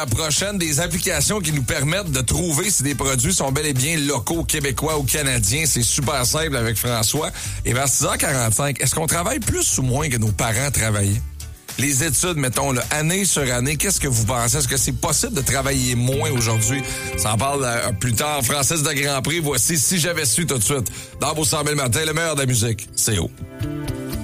La prochaine, des applications qui nous permettent de trouver si des produits sont bel et bien locaux, québécois ou canadiens. C'est super simple avec François. Et vers 6h45, est-ce qu'on travaille plus ou moins que nos parents travaillaient? Les études, mettons, là, année sur année, qu'est-ce que vous pensez? Est-ce que c'est possible de travailler moins aujourd'hui? Ça en parle plus tard. Francis de Grand Prix, voici Si j'avais su tout de suite. Dans vos 100 000 matins, le meilleur de la musique, c'est haut.